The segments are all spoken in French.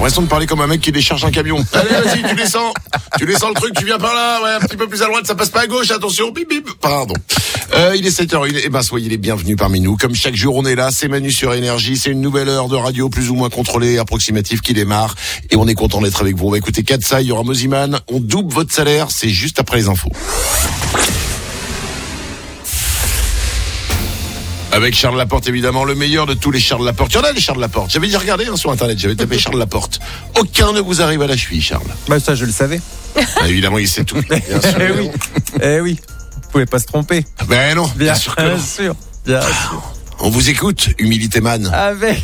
l'impression de parler comme un mec qui décharge un camion. Allez, vas-y, tu descends le truc, tu viens par là, ouais, un petit peu plus à droite, ça passe pas à gauche, attention, bip bip, pardon. Il est 7h01, soyez les bienvenus parmi nous. Comme chaque jour, on est là, c'est Manu sur Énergie, c'est une nouvelle heure de radio plus ou moins contrôlée, approximative qui démarre, et on est content d'être avec vous. On va écouter Katsa, il y aura Moziman, on double votre salaire, c'est juste après les infos. Avec Charles Laporte, évidemment, le meilleur de tous les Charles Laporte. Il y en a des Charles Laporte. J'avais dit regarder sur Internet, j'avais tapé Charles Laporte. Aucun ne vous arrive à la cheville, Charles. Bah ça, je le savais. Évidemment, il sait tout. Bien sûr. Oui. Vous pouvez pas se tromper. Ben non, bien sûr que non. Bien sûr. On vous écoute, Humilité Man. Avec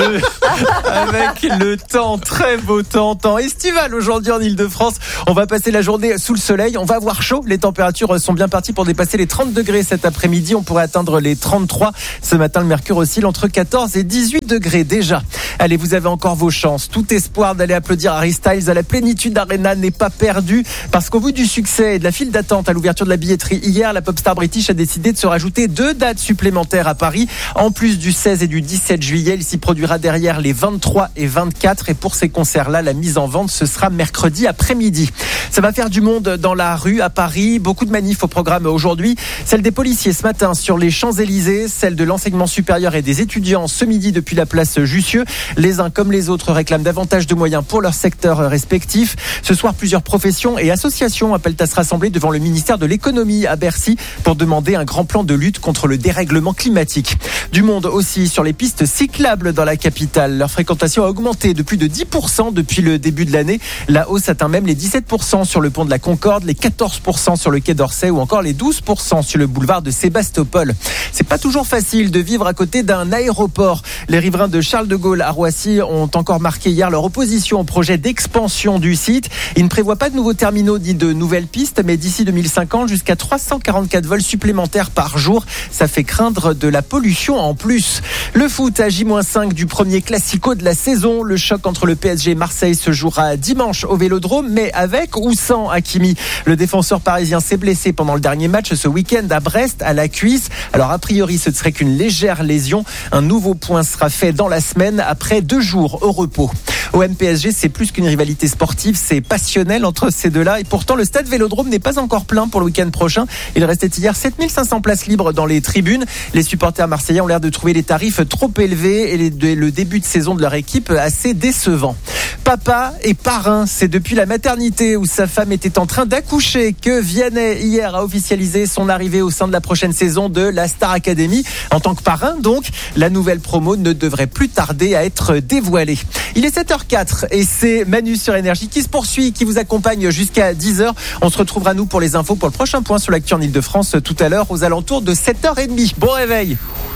le temps, très beau temps estival aujourd'hui en Ile-de-France. On va passer la journée sous le soleil, on va avoir chaud. Les températures sont bien parties pour dépasser les 30 degrés cet après-midi. On pourrait atteindre les 33. Ce matin, le mercure oscille entre 14 et 18 degrés déjà. Allez, vous avez encore vos chances. Tout espoir d'aller applaudir Harry Styles à la Plénitude Arena n'est pas perdu. Parce qu'au bout du succès et de la file d'attente à l'ouverture de la billetterie hier, la pop star british a décidé de se rajouter 2 dates supplémentaires à Paris. En plus du 16 et du 17 juillet, il s'y produira derrière les 23 et 24. Et pour ces concerts-là, la mise en vente, ce sera mercredi après-midi. Ça va faire du monde dans la rue à Paris. Beaucoup de manifs au programme aujourd'hui. Celle des policiers ce matin sur les Champs-Élysées, celle de l'enseignement supérieur et des étudiants ce midi depuis la place Jussieu. Les uns comme les autres réclament davantage de moyens pour leur secteur respectif. Ce soir, plusieurs professions et associations appellent à se rassembler devant le ministère de l'économie à Bercy pour demander un grand plan de lutte contre le dérèglement climatique. Du monde aussi sur les pistes cyclables dans la capitale. Leur fréquentation a augmenté de plus de 10% depuis le début de l'année. La hausse atteint même les 17% sur le pont de la Concorde, les 14% sur le quai d'Orsay ou encore les 12% sur le boulevard de Sébastopol. C'est pas toujours facile de vivre à côté d'un aéroport. Les riverains de Charles de Gaulle à Roissy ont encore marqué hier leur opposition au projet d'expansion du site. Ils ne prévoient pas de nouveaux terminaux ni de nouvelles pistes, mais d'ici 2050, jusqu'à 344 vols supplémentaires par jour. Ça fait craindre de la pollution en plus. Le foot à J-5 du premier classico de la saison. Le choc entre le PSG et Marseille se jouera dimanche au Vélodrome, mais avec ou sans Hakimi. Le défenseur parisien s'est blessé pendant le dernier match ce week-end à Brest, à la cuisse. Alors a priori, ce ne serait qu'une légère lésion. Un nouveau point sera fait dans la semaine après 2 jours au repos. OM PSG, c'est plus qu'une rivalité sportive, c'est passionnel entre ces deux-là. Et pourtant, le stade Vélodrome n'est pas encore plein pour le week-end prochain. Il restait hier 7500 places libres dans les tribunes. Les supporters marseillais ont l'air de trouver les tarifs trop élevés et le début de saison de leur équipe assez décevant. Papa et parrain, c'est depuis la maternité où sa femme était en train d'accoucher que Vianney hier a officialisé son arrivée au sein de la prochaine saison de la Star Academy. En tant que parrain, donc, la nouvelle promo ne devrait plus tarder à être dévoilée. Il est 7h04 et c'est Manu sur Énergie qui se poursuit, qui vous accompagne jusqu'à 10h. On se retrouvera nous pour les infos pour le prochain point sur l'actu en Ile-de-France tout à l'heure aux alentours de 7h30. Bon réveil.